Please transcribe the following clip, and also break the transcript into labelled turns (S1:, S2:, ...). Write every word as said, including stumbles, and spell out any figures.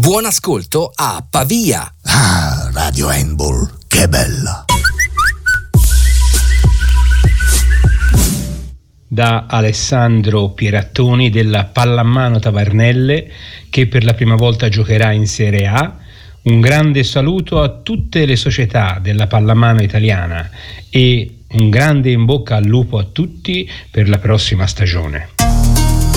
S1: Buon ascolto a Pavia.
S2: Ah, Radio Handball, che bella.
S3: Da Alessandro Pierattoni della Pallamano Tavernelle, che per la prima volta giocherà in Serie A, un grande saluto a tutte le società della pallamano italiana e un grande in bocca al lupo a tutti per la prossima stagione.